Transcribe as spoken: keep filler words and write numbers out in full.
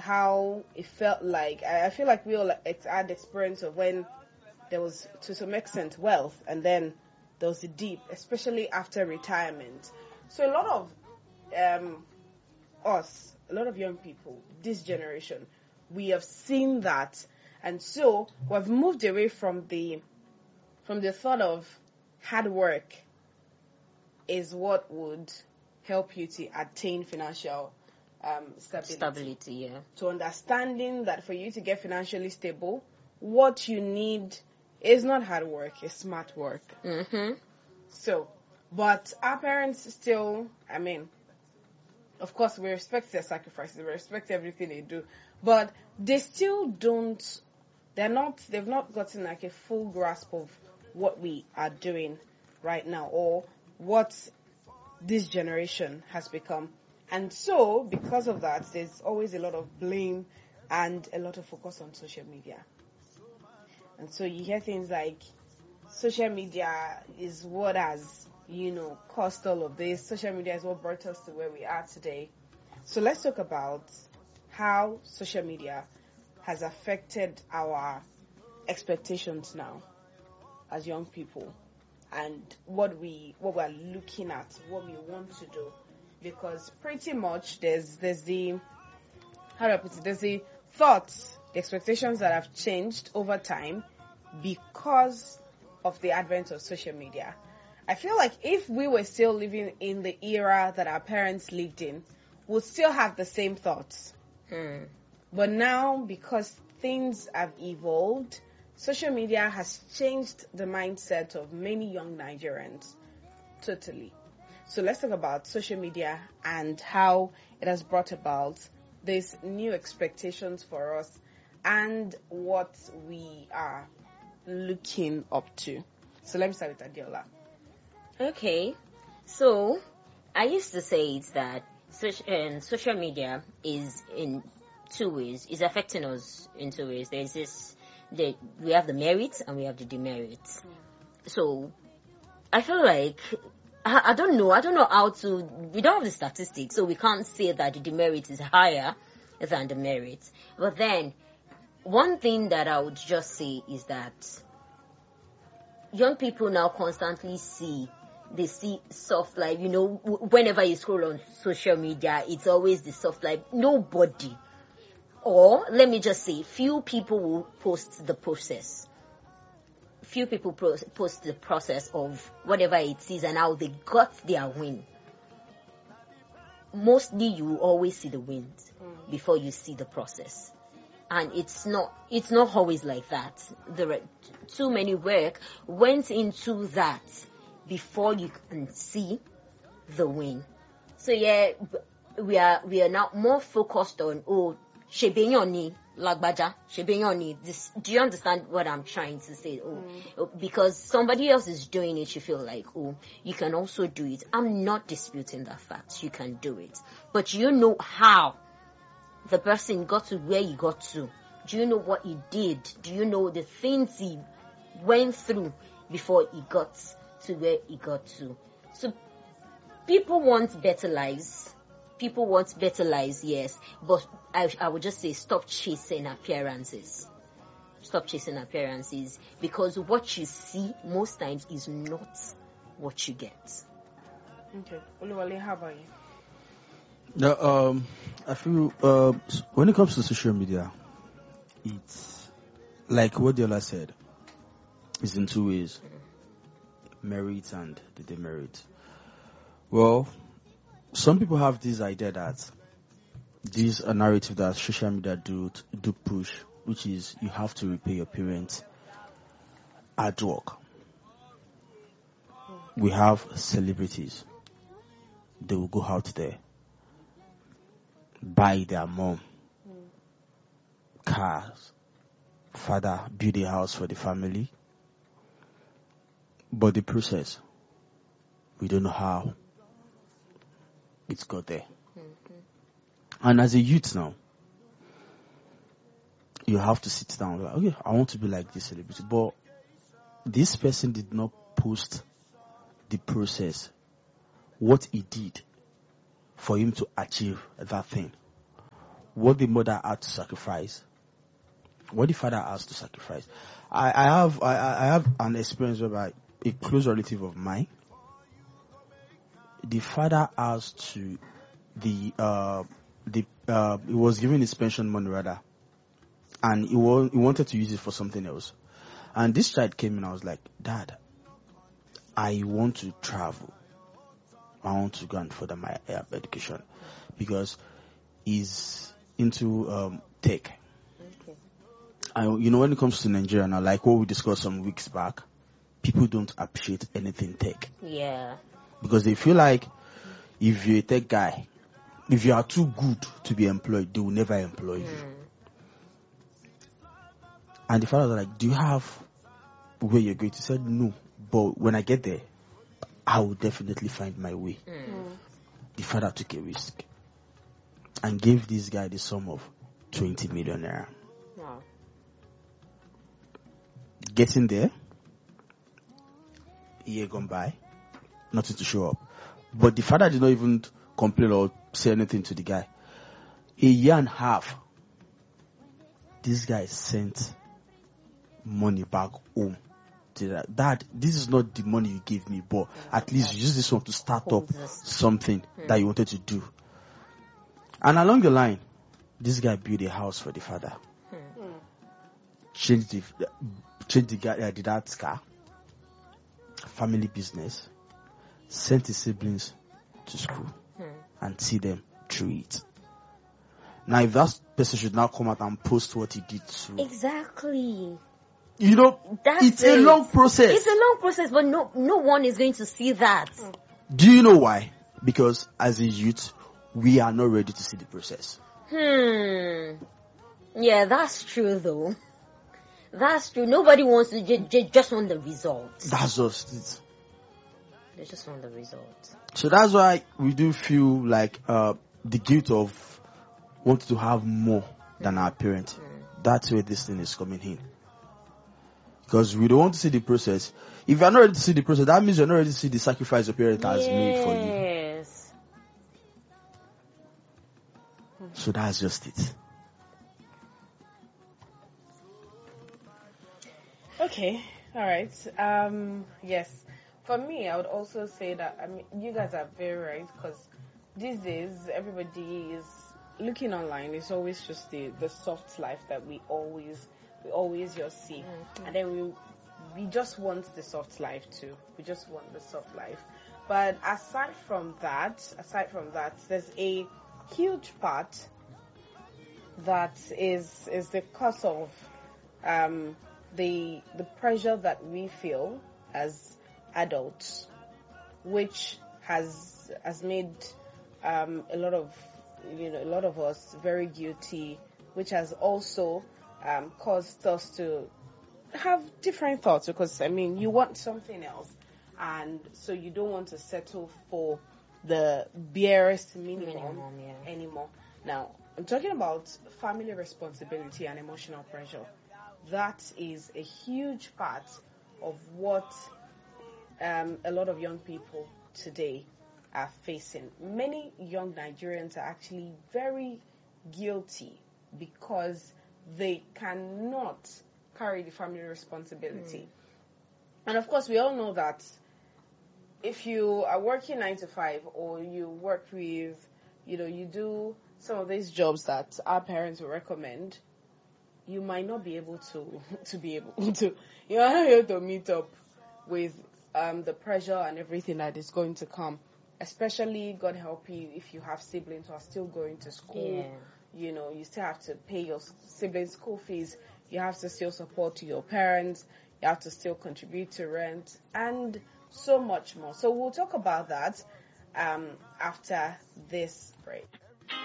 how it felt like. I, I feel like we all ex- had the experience of when there was, to some extent, wealth, and then there was a dip, especially after retirement. So a lot of um, us, a lot of young people, this generation, we have seen that, and so we've moved away from the from the thought of hard work is what would help you to attain financial um, stability. Stability, yeah. To understanding that for you to get financially stable, what you need is not hard work, it's smart work. Mm-hmm. So, but our parents still, I mean, of course, we respect their sacrifices, we respect everything they do, but they still don't, they're not, they've not gotten like a full grasp of what we are doing right now, or what this generation has become. And so, because of that, there's always a lot of blame and a lot of focus on social media. And so you hear things like, social media is what has, you know, caused all of this. Social media is what brought us to where we are today. So let's talk about how social media has affected our expectations now as young people, and what we what we're looking at, what we want to do. Because pretty much there's there's the how do I put it, there's the thoughts, the expectations that have changed over time because of the advent of social media. I feel like if we were still living in the era that our parents lived in, we'd still have the same thoughts. Hmm. But now, because things have evolved, social media has changed the mindset of many young Nigerians totally. So let's talk about social media and how it has brought about these new expectations for us and what we are looking up to. So let me start with Adiola. Okay, so I used to say it's that social, um, social media is in two ways. It's affecting us in two ways. There's this, the, we have the merits and we have the demerits. So I feel like, I, I don't know, I don't know how to, we don't have the statistics, so we can't say that the demerit is higher than the merit. But then, one thing that I would just say is that young people now constantly see, they see soft life, you know, w- whenever you scroll on social media, it's always the soft life. Nobody, or let me just say, few people will post the process. Few people pro- post the process of whatever it is and how they got their win. Mostly you will always see the wins mm. before you see the process. And it's not, it's not always like that. There are too many work went into that before you can see the win. So yeah, we are, we are now more focused on, oh, Shebenyoni, Lagbaja, Shebenyoni, this, do you understand what I'm trying to say? Oh, mm. Because somebody else is doing it, you feel like, oh, you can also do it. I'm not disputing that fact. You can do it. But you know how the person got to where he got to? Do you know what he did? Do you know the things he went through before he got to where he got to? So people want better lives. People want better lives, yes. But I, I would just say stop chasing appearances. Stop chasing appearances. Because what you see most times is not what you get. Okay. Oluwale, how about you? Yeah, um, I feel uh, when it comes to social media, it's like what Diola said. It's in two ways: merit and the demerit. Well, some people have this idea that this a narrative that social media do do push, which is you have to repay your parents hard work. We have celebrities; they will go out there, buy their mom mm. cars, father build a house for the family, but the process, we don't know how it's got there. Mm-hmm. And as a youth now, you have to sit down, like, okay, I want to be like this celebrity, but this person did not post the process, what he did for him to achieve that thing. what the mother had to sacrifice, what the father has to sacrifice. I, I have I, I have an experience whereby a close relative of mine, the father has to the uh the uh he was given his pension money rather, and he wa- he wanted to use it for something else. And this child came in. I was like, Dad, I want to travel. I want to go and further my uh, education because he's into um, tech. Okay. And you know, when it comes to Nigeria now, like what we discussed some weeks back, people don't appreciate anything tech Yeah. because they feel like if you're a tech guy, if you are too good to be employed, they will never employ you. Mm. And the father was like, do you have where you're going to? He said, no, but when I get there, I will definitely find my way. Mm. The father took a risk and gave this guy the sum of twenty million naira. Wow. Getting there, a year gone by, nothing to show up. But the father did not even complain or say anything to the guy. A year and a half, this guy sent money back home. To that, Dad, this is not the money you gave me, but at least use this one to start up something that you wanted to do. And along the line, this guy built a house for the father. Changed the changed the guy uh, the dad's car, family business, sent his siblings to school and see them through it. Now, if that person should now come out and post what he did to, Exactly. you know, That's it's it. a long process. It's a long process, but no, no one is going to see that. Do you know why? Because as a youth, we are not ready to see the process. Hmm. Yeah, that's true though. That's true. Nobody wants to j- j- just want the results. That's just it. They just want the results. So that's why we do feel like uh, the guilt of wanting to have more than our parents. Mm. That's where this thing is coming in. Because we don't want to see the process. If you're not ready to see the process, that means you're not ready to see the sacrifice your parent has made for you. Yes. So that's just it. Okay, all right. Um, yes, for me, I would also say that I mean you guys are very right because these days everybody is looking online. It's always just the the soft life that we always we always just see, Mm-hmm. and then we we just want the soft life too. We just want the soft life. But aside from that, aside from that, there's a huge part that is is the cause of um. the the pressure that we feel as adults, which has has made um, a lot of you know a lot of us very guilty, which has also um, caused us to have different thoughts because I mean you want something else, and so you don't want to settle for the barest minimum, Minimum, yeah. anymore. Now I'm talking about family responsibility and emotional pressure. That is a huge part of what um, a lot of young people today are facing. Many young Nigerians are actually very guilty because they cannot carry the family responsibility. Mm. And of course, we all know that if you are working nine to five or you work with, you know, you do some of these jobs that our parents will recommend, you might not be able to to be able to you are not able to meet up with um, the pressure and everything that is going to come. Especially, God help you, if you have siblings who are still going to school. Yeah. You know, you still have to pay your siblings' school fees. You have to still support your parents. You have to still contribute to rent and so much more. So we'll talk about that um, after this break.